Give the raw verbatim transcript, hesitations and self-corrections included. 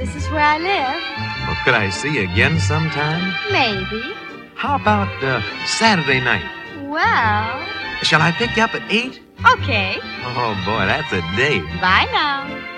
This is where I live. Well, could I see you again sometime? Maybe. How about uh, Saturday night? Well... Shall I pick you up at eight? Okay. Oh, boy, that's a date. Bye now.